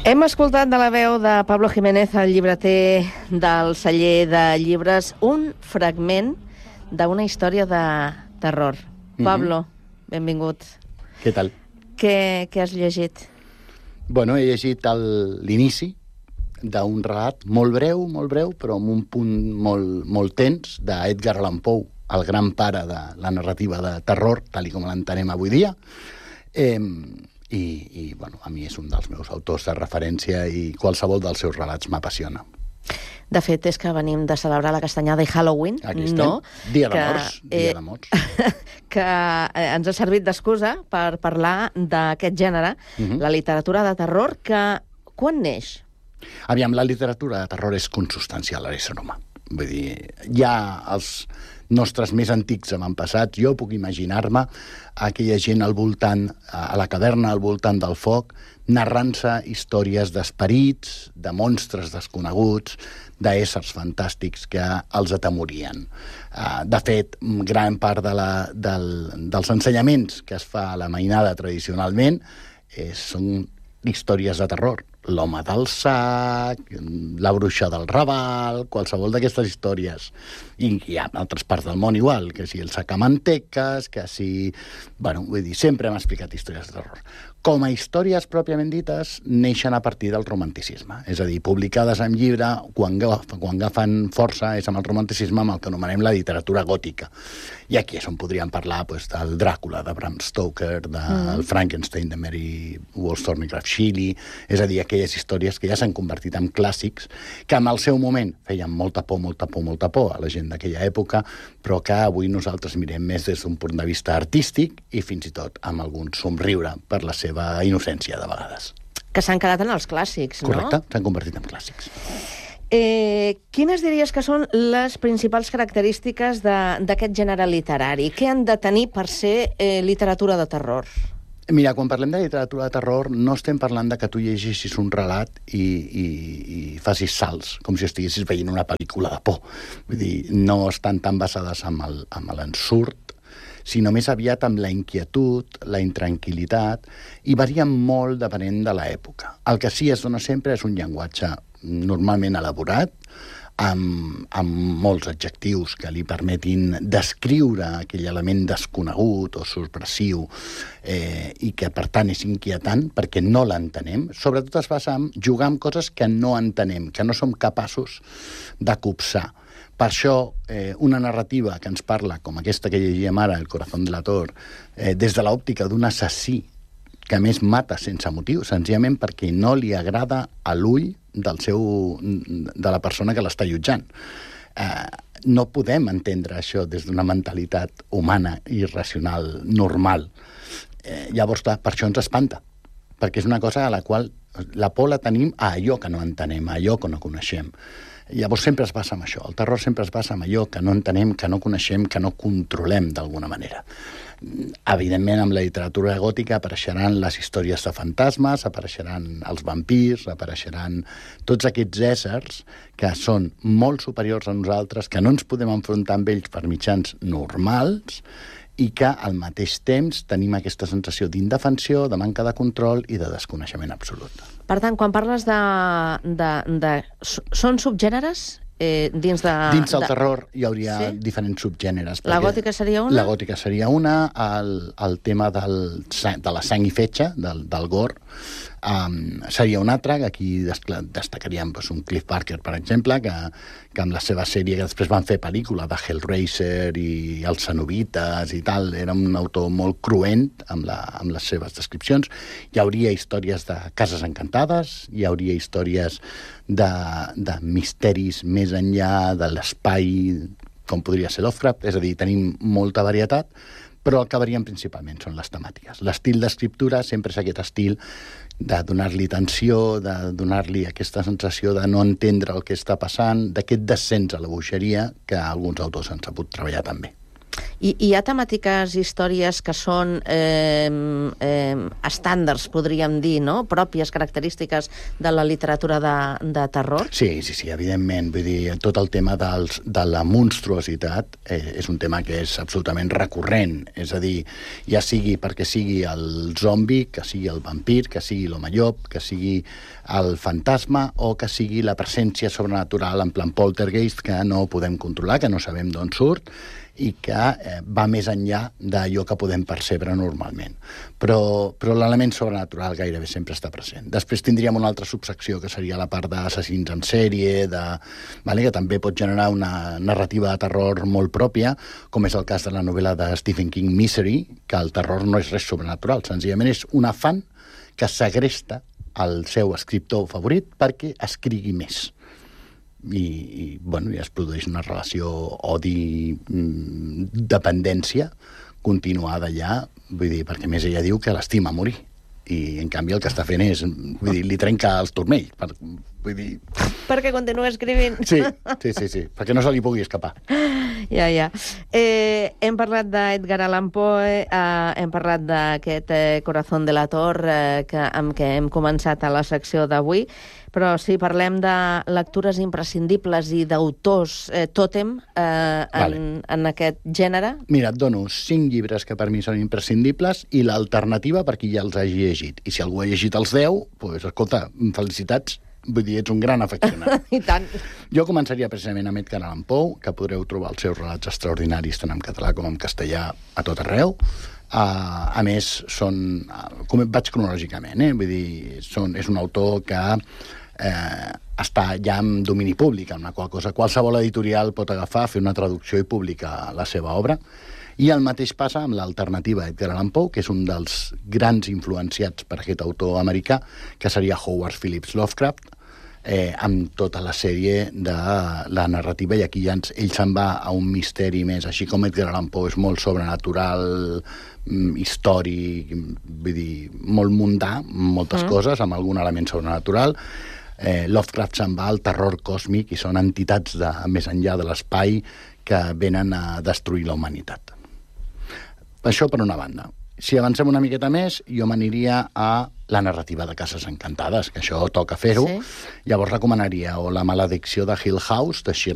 Hem escoltat de la veu de Pablo Jiménez, el llibreter del celler de llibres, un fragment d'una història de terror. Pablo, benvingut. Què tal? Què has llegit? Bueno, he llegit l'inici d'un relat molt breu, però amb un punt molt tens, d'Edgar Allan Poe, el gran pare de la narrativa de terror, tal com l'entenem avui dia. I bueno, a mi és un dels meus autors de referència i qualsevol dels seus relats m'apassiona. De fet, és que venim de celebrar la castanyada i Halloween, Aquí estem. no? Dia de morts. Que ens ha servit d'excusa per parlar d'aquest gènere, la literatura de terror, que quan neix? Aviam, la literatura de terror és consubstancial a l'ésser humà. Vull dir, ja els nostres més antics avantpassats, jo puc imaginar-me aquella gent al voltant, a la caverna, al voltant del foc, narrant-se històries d'esperits, de monstres desconeguts, d'éssers fantàstics que els atemorien. De fet, gran part dels ensenyaments que es fa a la mainada tradicionalment són històries de terror. L'home del sac, la bruixa del Raval, qualsevol d'aquestes històries. I hi ha altres parts del món igual, que si el sacamanteques, que si... Bueno, vull dir, sempre hem explicat històries de terror. Com a històries pròpiament dites, neixen a partir del romanticisme. És a dir, publicades en llibre, quan agafen força, és amb el romanticisme, amb el que anomenem la literatura gòtica. I aquí és on podríem parlar del Dràcula, de Bram Stoker, del Frankenstein, de Mary Wollstonecraft Shelley, és a dir, aquelles històries que ja s'han convertit en clàssics, que en el seu moment feien molta por a la gent d'aquella època, però que avui nosaltres mirem més des d'un punt de vista artístic i fins i tot amb algun somriure per la seva innocència, de vegades. Que s'han quedat en els clàssics, no? Correcte, s'han convertit en clàssics. Quines diries que són les principals característiques d'aquest gènere literari? Què han de tenir per ser literatura de terror? Mira, quan parlem de literatura de terror, no estem parlant de que tu llegeixis un relat i facis salts, com si estiguessis veient una pel·lícula de por. Vull dir, no estan tan basades amb l'ensurt, sinó més aviat amb la inquietud, la intranquil·litat, i varien molt depenent de l'època. El que sí es dona sempre és un llenguatge normalment elaborat, amb molts adjectius que li permetin descriure aquell element desconegut o sorpressiu i que, per tant, és inquietant perquè no l'entenem. Sobretot es basa en jugar amb coses que no entenem, que no som capaços de copsar. Per això, una narrativa que ens parla, com aquesta que llegíem ara, El corazón delator, des de l'òptica d'un assassí que a més mata sense motiu, senzillament perquè no li agrada a l'ull de la persona que l'està jutjant. No podem entendre això des d'una mentalitat humana i racional normal. Llavors, clar, per això ens espanta, perquè és una cosa a la qual la por la tenim a allò que no entenem, a allò que no coneixem. Llavors sempre es basa en això. El terror sempre es basa en allò que no entenem, que no coneixem, que no controlem d'alguna manera. Evidentment, amb la literatura gòtica apareixeran les històries de fantasmes, apareixeran els vampirs, apareixeran tots aquests éssers que són molt superiors a nosaltres, que no ens podem enfrontar amb ells per mitjans normals i que al mateix temps tenim aquesta sensació d'indefensió, de manca de control i de desconeixement absolut. Per tant, quan parles són subgèneres? Dins del terror hi hauria diferents subgèneres. La gòtica seria una? La gòtica seria una, el tema de la sang i fetge, del gore, seria un altre, que aquí destacaríem un Clive Barker, per exemple, que amb la seva sèrie, que després van fer pel·lícula de Hellraiser i els cenobites i tal, era un autor molt cruent amb les seves descripcions. Hi hauria històries de cases encantades, hi hauria històries de misteris més enllà de l'espai, com podria ser Lovecraft, és a dir, tenim molta varietat, però el que varien principalment són les temàtiques. L'estil d'escriptura sempre és aquest estil de donar-li tensió, de donar-li aquesta sensació de no entendre el que està passant, d'aquest descens a la bogeria que alguns autors han sabut treballar també. Hi ha temàtiques, històries que són estàndards, podríem dir, no? Pròpies, característiques de la literatura de terror? Sí, evidentment. Vull dir, tot el tema de la monstruositat és un tema que és absolutament recurrent. És a dir, ja sigui perquè sigui el zombi, que sigui el vampir, que sigui l'home llop, que sigui el fantasma o que sigui la presència sobrenatural en plan poltergeist que no podem controlar, que no sabem d'on surt i que va més enllà d'allò que podem percebre normalment. Però l'element sobrenatural gairebé sempre està present. Després tindríem una altra subsecció, que seria la part d'assassins en sèrie, que també pot generar una narrativa de terror molt pròpia, com és el cas de la novel·la de Stephen King, Misery, que el terror no és res sobrenatural, senzillament és un afany que segresta el seu escriptor favorit perquè escrigui més. I es produeix una relació odi-dependència continuada allà, vull dir, perquè més ella diu que l'estima morir. I, en canvi, el que està fent és, li trenca els turmells. Perquè continua escrivint. Sí, perquè no se li pugui escapar. Ja. Hem parlat d'Edgar Allan Poe, hem parlat d'aquest Corazón de la Tor, amb què hem començat a la secció d'avui, però si parlem de lectures imprescindibles i d'autors tòtem en aquest gènere... Mira, et dono 5 llibres que per mi són imprescindibles i l'alternativa per qui ja els hagi llegit. I si algú ha llegit els 10, doncs, escolta, felicitats. Vull dir, ets un gran afeccionat. I tant. Jo començaria precisament amb Edgar Allan Poe, que podreu trobar els seus relats extraordinaris tant en català com en castellà a tot arreu. A més, vaig cronològicament, vull dir, és un autor que està ja en domini públic, amb la qual cosa qualsevol editorial pot agafar, fer una traducció i publicar la seva obra. I el mateix passa amb l'alternativa d'Edgar Allan Poe, que és un dels grans influenciats per aquest autor americà, que seria Howard Phillips Lovecraft, amb tota la sèrie de la narrativa, i aquí ja ell se'n va a un misteri més, així com Edgar Allan Poe és molt sobrenatural, històric, vull dir, molt mundà, moltes coses, amb algun element sobrenatural. Lovecraft se'n va al terror còsmic i són entitats més enllà de l'espai que venen a destruir la humanitat. Això per una banda. Si avancem una miqueta més, jo m'aniria a la narrativa de Cases Encantades, que això toca fer-ho. Sí. Llavors recomanaria o La maledicció de Hill House, de